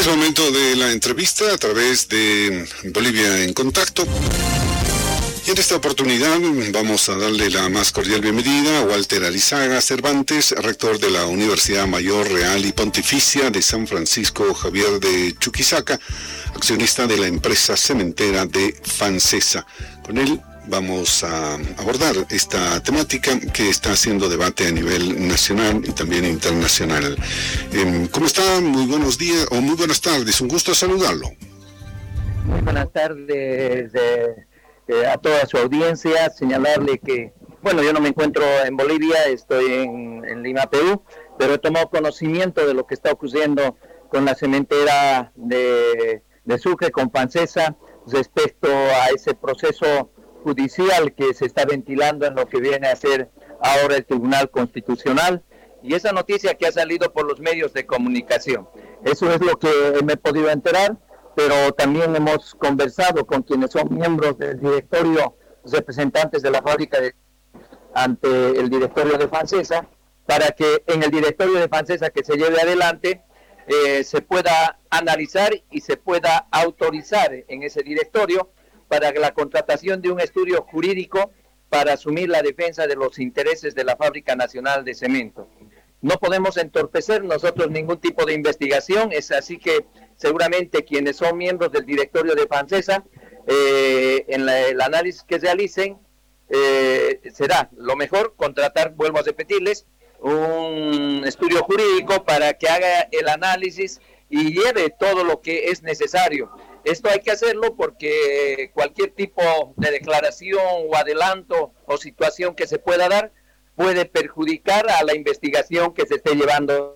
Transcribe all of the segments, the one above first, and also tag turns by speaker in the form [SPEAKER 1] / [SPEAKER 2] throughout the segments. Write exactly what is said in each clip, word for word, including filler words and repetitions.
[SPEAKER 1] Es momento de la entrevista a través de Bolivia en Contacto. Y en esta oportunidad vamos a darle la más cordial bienvenida a Walter Arizaga Cervantes, rector de la Universidad Mayor Real y Pontificia de San Francisco Javier de Chuquisaca, accionista de la empresa cementera de Fancesa. Con él vamos a abordar esta temática que está haciendo debate a nivel nacional y también internacional. Eh, ¿Cómo está? Muy buenos días o muy buenas tardes. Un gusto saludarlo.
[SPEAKER 2] Muy buenas tardes eh, eh, a toda su audiencia. Señalarle que, bueno, yo no me encuentro en Bolivia, estoy en, en Lima, Perú, pero he tomado conocimiento de lo que está ocurriendo con la cementera de, de Sucre, con Fancesa, respecto a ese proceso judicial que se está ventilando en lo que viene a ser ahora el Tribunal Constitucional, y esa noticia que ha salido por los medios de comunicación. Eso es lo que me he podido enterar, pero también hemos conversado con quienes son miembros del directorio, representantes de la fábrica de, ante el directorio de Fancesa, para que en el directorio de Fancesa que se lleve adelante eh, se pueda analizar y se pueda autorizar en ese directorio para la contratación de un estudio jurídico para asumir la defensa de los intereses de la Fábrica Nacional de Cemento. No podemos entorpecer nosotros ningún tipo de investigación, es así que seguramente quienes son miembros del directorio de Fancesa, eh, en la, el análisis que realicen, eh, será lo mejor contratar, vuelvo a repetirles, un estudio jurídico para que haga el análisis y lleve todo lo que es necesario. Esto hay que hacerlo porque cualquier tipo de declaración o adelanto o situación que se pueda dar puede perjudicar a la investigación que se esté llevando.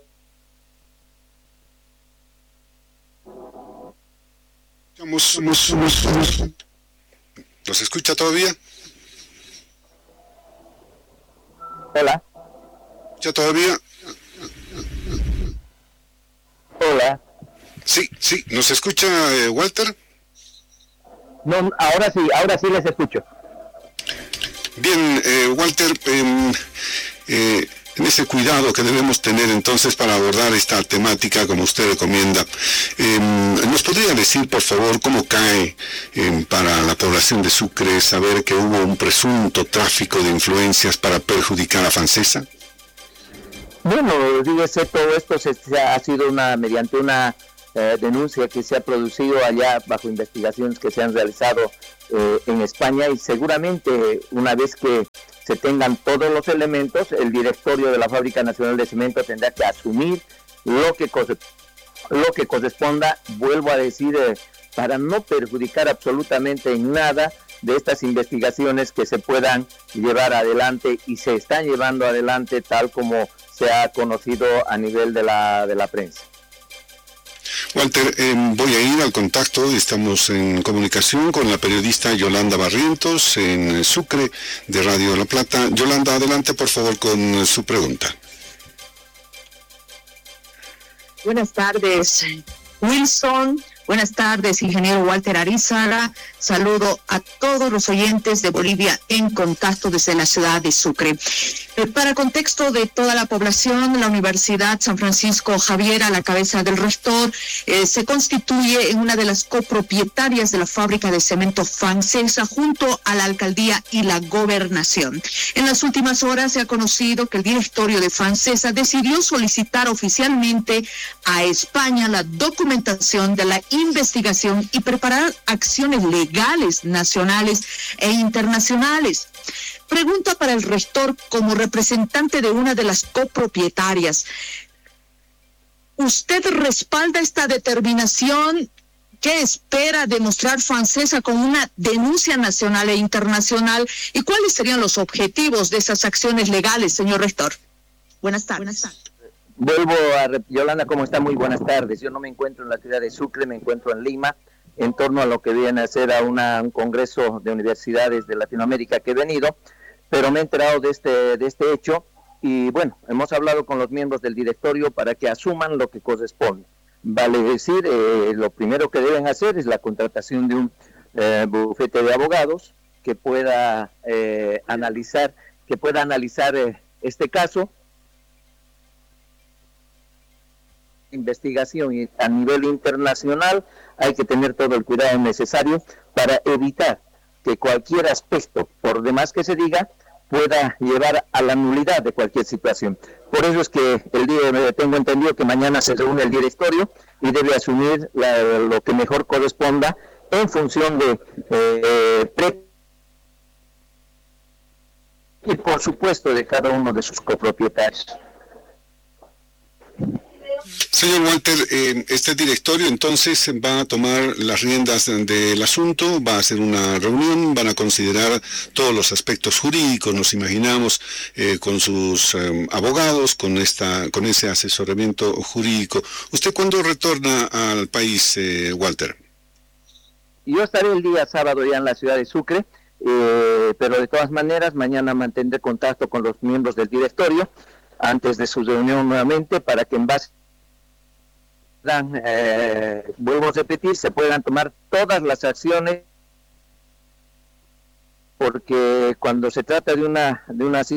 [SPEAKER 1] Somos, somos, somos, somos. ¿Nos escucha todavía?
[SPEAKER 2] Hola.
[SPEAKER 1] ¿Ya todavía?
[SPEAKER 2] Hola.
[SPEAKER 1] Sí, sí, ¿nos escucha eh, Walter?
[SPEAKER 2] No, ahora sí, ahora sí les escucho.
[SPEAKER 1] Bien, eh, Walter, eh, eh, en ese cuidado que debemos tener entonces para abordar esta temática, como usted recomienda, eh, ¿nos podría decir, por favor, cómo cae eh, para la población de Sucre saber que hubo un presunto tráfico de influencias para perjudicar a Fancesa?
[SPEAKER 2] Bueno, fíjese, todo esto se, se ha sido una mediante una Eh, denuncia que se ha producido allá bajo investigaciones que se han realizado eh, en España, y seguramente una vez que se tengan todos los elementos, el directorio de la Fábrica Nacional de Cemento tendrá que asumir lo que, lo que corresponda, vuelvo a decir, eh, para no perjudicar absolutamente en nada de estas investigaciones que se puedan llevar adelante y se están llevando adelante tal como se ha conocido a nivel de la, de la prensa.
[SPEAKER 1] Walter, eh, voy a ir al contacto, estamos en comunicación con la periodista Yolanda Barrientos en Sucre de Radio La Plata. Yolanda, adelante por favor con su pregunta.
[SPEAKER 3] Buenas tardes, Wilson. Buenas tardes, ingeniero Walter Arizaga. Saludo a todos los oyentes de Bolivia en Contacto desde la ciudad de Sucre. Eh, para contexto de toda la población, la Universidad San Francisco Javier, a la cabeza del rector, eh, se constituye en una de las copropietarias de la fábrica de cemento Fancesa junto a la alcaldía y la gobernación. En las últimas horas se ha conocido que el directorio de Fancesa decidió solicitar oficialmente a España la documentación de la investigación y preparar acciones legales nacionales e internacionales. Pregunta para el rector como representante de una de las copropietarias. ¿Usted respalda esta determinación? ¿Qué espera demostrar Fancesa con una denuncia nacional e internacional? ¿Y cuáles serían los objetivos de esas acciones legales, señor rector? Buenas tardes. Buenas tardes.
[SPEAKER 2] Vuelvo a... Yolanda, ¿cómo está? Muy buenas tardes. Yo no me encuentro en la ciudad de Sucre, me encuentro en Lima, en torno a lo que viene a ser a una, un congreso de universidades de Latinoamérica que he venido, pero me he enterado de este, de este hecho y bueno, hemos hablado con los miembros del directorio para que asuman lo que corresponde. Vale decir, eh, lo primero que deben hacer es la contratación de un eh, bufete de abogados que pueda eh, analizar, que pueda analizar eh, este caso investigación y a nivel internacional hay que tener todo el cuidado necesario para evitar que cualquier aspecto, por demás que se diga, pueda llevar a la nulidad de cualquier situación. Por eso es que el día tengo entendido que mañana se reúne el directorio y debe asumir la, lo que mejor corresponda en función de eh, pre y por supuesto de cada uno de sus copropietarios.
[SPEAKER 1] Señor Walter, eh, este directorio entonces va a tomar las riendas del asunto, va a hacer una reunión, van a considerar todos los aspectos jurídicos, nos imaginamos, eh, con sus eh, abogados, con esta, con ese asesoramiento jurídico. ¿Usted cuándo retorna al país, eh, Walter?
[SPEAKER 2] Yo estaré el día sábado ya en la ciudad de Sucre, eh, pero de todas maneras mañana mantendré contacto con los miembros del directorio antes de su reunión nuevamente para que en base Eh, vuelvo a repetir, se puedan tomar todas las acciones, porque cuando se trata de una de una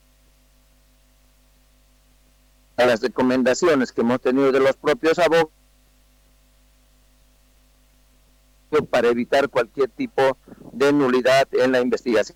[SPEAKER 2] las recomendaciones que hemos tenido de los propios abogados para evitar cualquier tipo de nulidad en la investigación.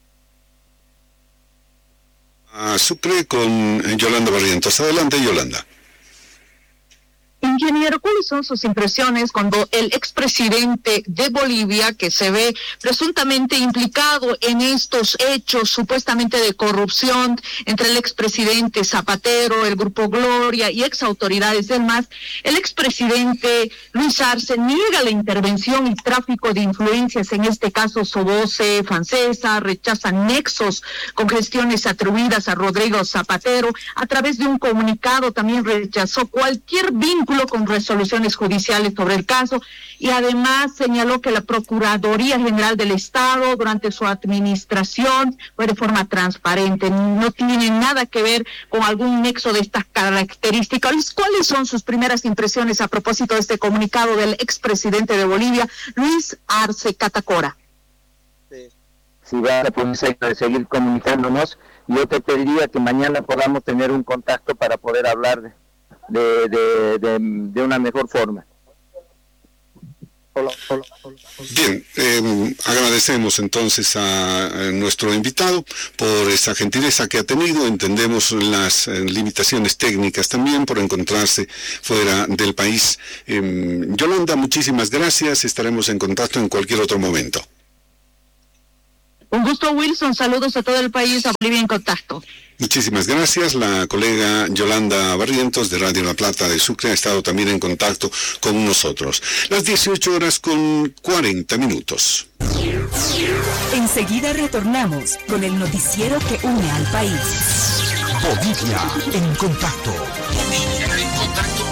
[SPEAKER 1] A Sucre con Yolanda Barrientos. Adelante, Yolanda.
[SPEAKER 3] Ingeniero, ¿cuáles son sus impresiones cuando el expresidente de Bolivia, que se ve presuntamente implicado en estos hechos supuestamente de corrupción entre el expresidente Zapatero, el Grupo Gloria y exautoridades del M A S, el expresidente Luis Arce niega la intervención y tráfico de influencias, en este caso Soboce, Francesa, rechaza nexos con gestiones atribuidas a Rodrigo Zapatero, a través de un comunicado también rechazó cualquier vínculo con resoluciones judiciales sobre el caso y además señaló que la Procuraduría General del Estado durante su administración fue de forma transparente, no tiene nada que ver con algún nexo de estas características. ¿Cuáles son sus primeras impresiones a propósito de este comunicado del expresidente de Bolivia, Luis Arce Catacora?
[SPEAKER 2] Si va a poder seguir comunicándonos, yo te pediría que mañana podamos tener un contacto para poder hablar de De, de, de, de una mejor forma.
[SPEAKER 1] Bien, eh, agradecemos entonces a, a nuestro invitado por esa gentileza que ha tenido. Entendemos las eh, limitaciones técnicas también por encontrarse fuera del país. Eh, Yolanda, muchísimas gracias. Estaremos en contacto en cualquier otro momento.
[SPEAKER 3] Un gusto, Wilson. Saludos a todo el país, a Bolivia en Contacto.
[SPEAKER 1] Muchísimas gracias. La colega Yolanda Barrientos de Radio La Plata de Sucre ha estado también en contacto con nosotros. Las dieciocho horas con cuarenta minutos.
[SPEAKER 4] Enseguida retornamos con el noticiero que une al país.
[SPEAKER 5] Bolivia en contacto. Bolivia en contacto.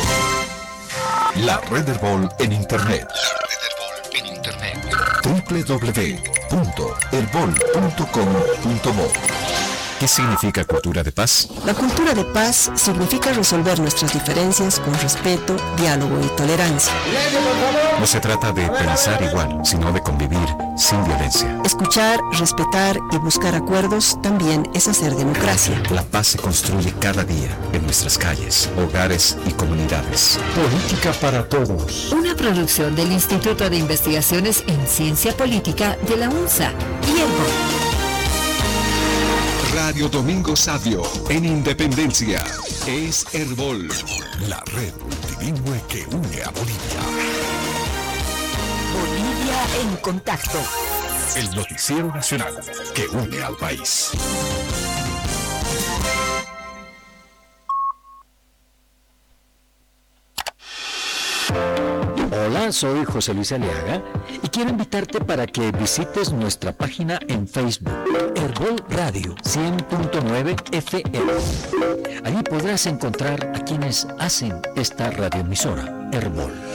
[SPEAKER 5] La Red Herbol en Internet. La Red Herbol en Internet. doble u doble u doble u punto herbol punto com punto bo.
[SPEAKER 6] ¿Qué significa cultura de paz?
[SPEAKER 7] La cultura de paz significa resolver nuestras diferencias con respeto, diálogo y tolerancia.
[SPEAKER 6] No se trata de pensar igual, sino de convivir sin violencia.
[SPEAKER 7] Escuchar, respetar y buscar acuerdos también es hacer democracia.
[SPEAKER 6] La paz se construye cada día en nuestras calles, hogares y comunidades.
[SPEAKER 5] Política para todos.
[SPEAKER 8] Una producción del Instituto de Investigaciones en Ciencia Política de la UNSA y Herbol.
[SPEAKER 5] Radio Domingo Savio en Independencia. Es Herbol, la red multilingüe que une a Bolivia.
[SPEAKER 4] Bolivia en contacto.
[SPEAKER 5] El noticiero nacional que une al país.
[SPEAKER 9] Hola, soy José Luis Aliaga y quiero invitarte para que visites nuestra página en Facebook, Herbol Radio cien punto nueve F M. Allí podrás encontrar a quienes hacen esta radioemisora, Herbol.